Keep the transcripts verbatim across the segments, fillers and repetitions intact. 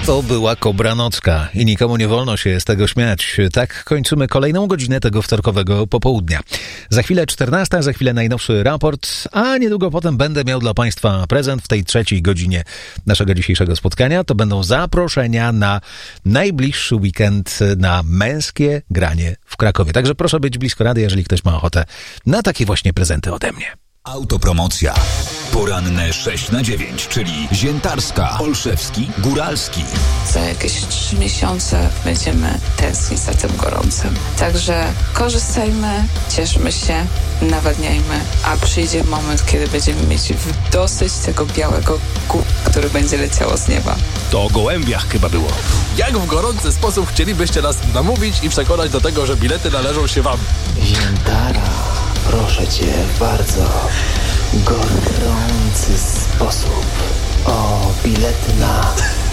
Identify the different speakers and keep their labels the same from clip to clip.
Speaker 1: To była Kobranocka i nikomu nie wolno się z tego śmiać. Tak kończymy kolejną godzinę tego wtorkowego popołudnia. Za chwilę czternasta, za chwilę najnowszy raport, a niedługo potem będę miał dla Państwa prezent w tej trzeciej godzinie naszego dzisiejszego spotkania. To będą zaproszenia na najbliższy weekend na męskie granie w Krakowie. Także proszę być blisko rady, jeżeli ktoś ma ochotę na takie właśnie prezenty ode mnie.
Speaker 2: Autopromocja. Poranne sześć na dziewięć, czyli Ziętarska, Olszewski, Góralski.
Speaker 3: Za jakieś trzy miesiące będziemy tęsknić za tym gorącym. Także korzystajmy, cieszmy się, nawadniajmy, a przyjdzie moment, kiedy będziemy mieć dosyć tego białego gu, który będzie leciało z nieba.
Speaker 4: To o gołębiach chyba było. Jak w gorący sposób chcielibyście nas namówić i przekonać do tego, że bilety należą się wam?
Speaker 5: Ziętara, proszę cię bardzo, gorący sposób. O, bilety na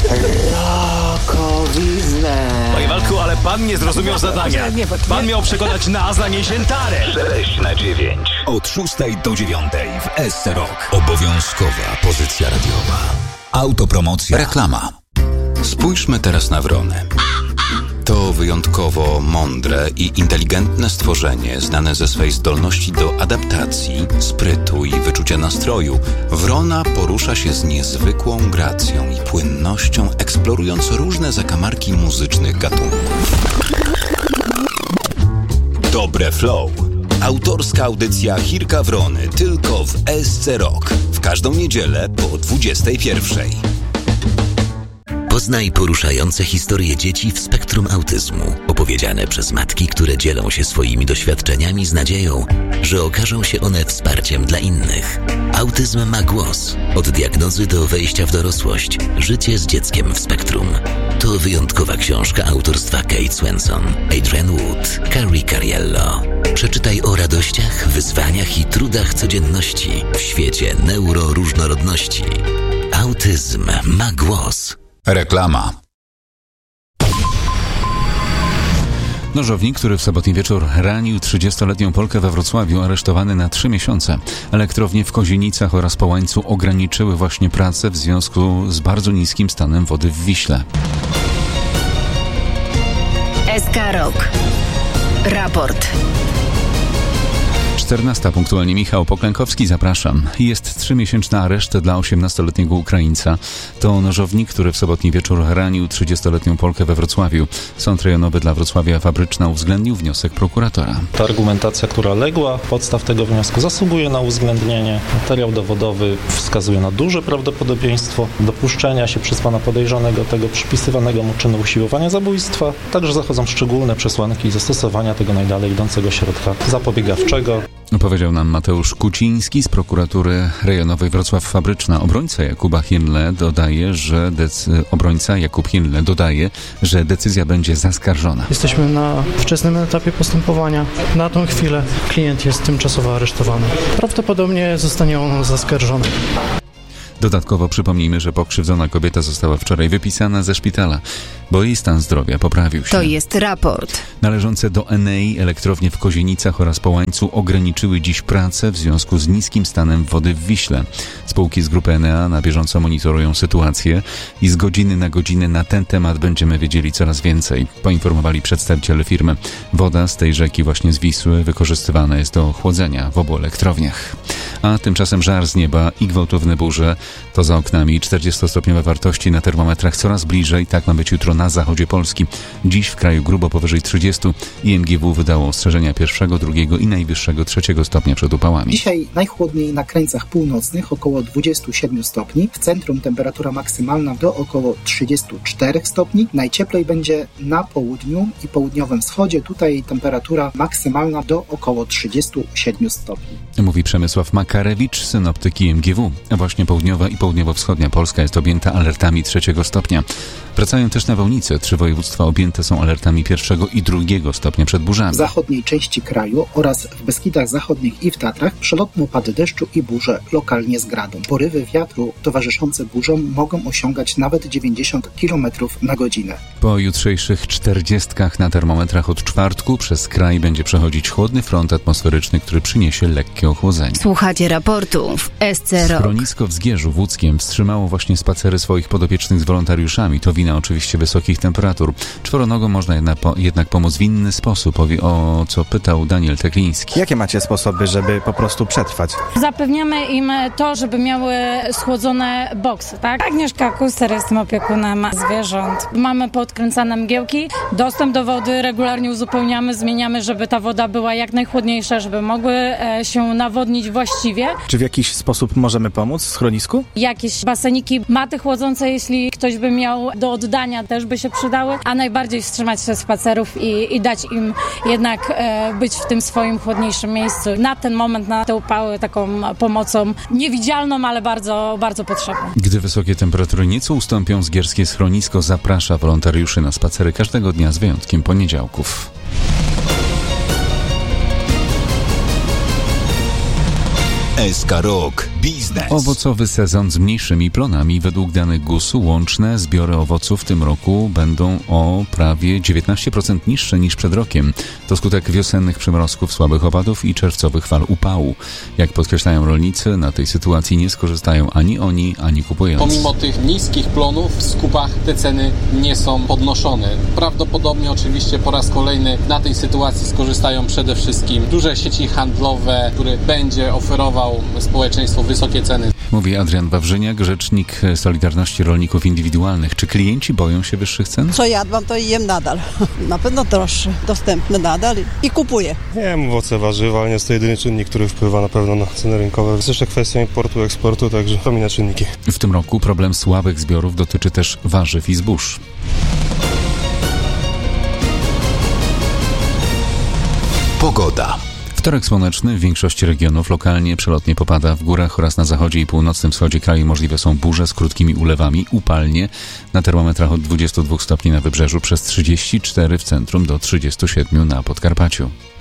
Speaker 5: Rakowiznę.
Speaker 4: Panie Walku, ale pan nie zrozumiał zadania. Pan miał przekonać nas, a nie Ziętarę.
Speaker 2: sześć na dziewięć. Od szóstej do dziewiątej w S C Rock. Obowiązkowa pozycja radiowa. Autopromocja. Reklama. Spójrzmy teraz na wrony. To wyjątkowo mądre i inteligentne stworzenie, znane ze swej zdolności do adaptacji, sprytu i wyczucia nastroju. Wrona porusza się z niezwykłą gracją i płynnością, eksplorując różne zakamarki muzycznych gatunków. Dobre Flow. Autorska audycja Chirka Wrony tylko w S C Rock. W każdą niedzielę po dwudziestej pierwszej.
Speaker 6: Poznaj poruszające historie dzieci w spektrum autyzmu, opowiedziane przez matki, które dzielą się swoimi doświadczeniami z nadzieją, że okażą się one wsparciem dla innych. Autyzm ma głos. Od diagnozy do wejścia w dorosłość. Życie z dzieckiem w spektrum. To wyjątkowa książka autorstwa Kate Swenson, Adrian Wood, Carrie Cariello. Przeczytaj o radościach, wyzwaniach i trudach codzienności w świecie neuroróżnorodności. Autyzm ma głos.
Speaker 2: Reklama.
Speaker 7: Nożownik, który w sobotni wieczór ranił trzydziestoletnią Polkę we Wrocławiu, aresztowany na trzy miesiące. Elektrownie w Kozienicach oraz Połańcu ograniczyły właśnie pracę w związku z bardzo niskim stanem wody w Wiśle.
Speaker 8: S K Rock. Raport.
Speaker 7: czternasta punktualnie. Michał Poklękowski, zapraszam. Jest trzymiesięczny areszt dla osiemnastoletniego Ukraińca. To nożownik, który w sobotni wieczór ranił trzydziestoletnią Polkę we Wrocławiu. Sąd rejonowy dla Wrocławia Fabryczna uwzględnił wniosek prokuratora.
Speaker 9: Ta argumentacja, która legła podstaw tego wniosku, zasługuje na uwzględnienie. Materiał dowodowy wskazuje na duże prawdopodobieństwo dopuszczenia się przez pana podejrzanego tego przypisywanego mu czynu usiłowania zabójstwa. Także zachodzą szczególne przesłanki zastosowania tego najdalej idącego środka zapobiegawczego.
Speaker 7: Powiedział nam Mateusz Kuciński z prokuratury rejonowej Wrocław Fabryczna. Obrońca Jakuba Hienle dodaje, że decy... obrońca Jakub Hienle dodaje, że decyzja będzie zaskarżona.
Speaker 10: Jesteśmy na wczesnym etapie postępowania. Na tą chwilę klient jest tymczasowo aresztowany. Prawdopodobnie zostanie on zaskarżony.
Speaker 7: Dodatkowo przypomnijmy, że pokrzywdzona kobieta została wczoraj wypisana ze szpitala, bo jej stan zdrowia poprawił się.
Speaker 8: To jest raport.
Speaker 7: Należące do Enei elektrownie w Kozienicach oraz Połańcu ograniczyły dziś pracę w związku z niskim stanem wody w Wiśle. Spółki z grupy Enea na bieżąco monitorują sytuację i z godziny na godzinę na ten temat będziemy wiedzieli coraz więcej, poinformowali przedstawiciele firmy. Woda z tej rzeki właśnie z Wisły wykorzystywana jest do chłodzenia w obu elektrowniach. A tymczasem żar z nieba i gwałtowne burze. To za oknami czterdziestostopniowe wartości na termometrach coraz bliżej. Tak ma być jutro na zachodzie Polski. Dziś w kraju grubo powyżej trzydziestu. I M G W wydało ostrzeżenia pierwszego, drugiego i najwyższego trzeciego stopnia przed upałami.
Speaker 11: Dzisiaj najchłodniej na krańcach północnych, około dwudziestu siedmiu stopni. W centrum temperatura maksymalna do około trzydziestu czterech stopni. Najcieplej będzie na południu i południowym wschodzie. Tutaj temperatura maksymalna do około trzydziestu siedmiu stopni.
Speaker 7: Mówi Przemysław Makarewicz, synoptyk I M G W. A właśnie południowa i południowo-wschodnia Polska jest objęta alertami trzeciego stopnia. Wracają też nawałnice. Trzy województwa objęte są alertami pierwszego i drugiego stopnia przed burzami.
Speaker 11: W zachodniej części kraju oraz w Beskidach Zachodnich i w Tatrach przelotne opady deszczu i burze lokalnie z gradą. Porywy wiatru towarzyszące burzom mogą osiągać nawet dziewięćdziesiąt kilometrów na godzinę.
Speaker 7: Po jutrzejszych czterdziestkach na termometrach od czwartku przez kraj będzie przechodzić chłodny front atmosferyczny, który przyniesie lekkie ochłodzenie.
Speaker 8: Słuchacie raportu w S C Rock.
Speaker 7: Schronisko w Zgierzu w Łódzkiem wstrzymało właśnie spacery swoich podopiecznych z wolontariuszami. To wina oczywiście wysokich temperatur. Czworonogom można jednak, po, jednak pomóc w inny sposób, o co pytał Daniel Tekliński.
Speaker 12: Jakie macie sposoby, żeby po prostu przetrwać?
Speaker 13: Zapewniamy im to, żeby miały schłodzone boksy, tak? Agnieszka Kuster, jestem opiekunem zwierząt. Mamy podkręcane mgiełki, dostęp do wody regularnie uzupełniamy, zmieniamy, żeby ta woda była jak najchłodniejsza, żeby mogły się nawodnić właściwie.
Speaker 12: Czy w jakiś sposób możemy pomóc w schronisku?
Speaker 13: Jakieś baseniki, maty chłodzące, jeśli ktoś by miał do oddania, też by się przydały, a najbardziej wstrzymać się z spacerów i, i dać im jednak e, być w tym swoim chłodniejszym miejscu. Na ten moment, na te upały, taką pomocą niewidzialną, ale bardzo, bardzo potrzebną.
Speaker 7: Gdy wysokie temperatury nieco ustąpią, Zgierskie Schronisko zaprasza wolontariuszy na spacery każdego dnia z wyjątkiem poniedziałków.
Speaker 2: S K Rok Biznes.
Speaker 7: Owocowy sezon z mniejszymi plonami. Według danych gusu łączne zbiory owoców w tym roku będą o prawie dziewiętnaście procent niższe niż przed rokiem. To skutek wiosennych przymrozków, słabych opadów i czerwcowych fal upału. Jak podkreślają rolnicy, na tej sytuacji nie skorzystają ani oni, ani kupujący.
Speaker 14: Pomimo tych niskich plonów w skupach te ceny nie są podnoszone. Prawdopodobnie oczywiście po raz kolejny na tej sytuacji skorzystają przede wszystkim duże sieci handlowe, które będzie oferował społeczeństwu wysokie ceny.
Speaker 7: Mówi Adrian Wawrzyniak, rzecznik Solidarności Rolników Indywidualnych. Czy klienci boją się wyższych cen?
Speaker 15: Co jadłam, to jem nadal. Na pewno droższe, dostępne nadal i kupuję.
Speaker 16: Nie wiem, owoce, warzywa, ale nie jest to jedyny czynnik, który wpływa na pewno na ceny rynkowe. Jest jeszcze kwestia importu, eksportu, także to inne czynniki.
Speaker 7: W tym roku problem słabych zbiorów dotyczy też warzyw i zbóż.
Speaker 2: Pogoda.
Speaker 7: Wtorek słoneczny, w większości regionów lokalnie przelotnie popada, w górach oraz na zachodzie i północnym wschodzie kraju możliwe są burze z krótkimi ulewami, upalnie, na termometrach od dwudziestu dwóch stopni na wybrzeżu, przez trzydzieści cztery w centrum do trzydziestu siedmiu na Podkarpaciu.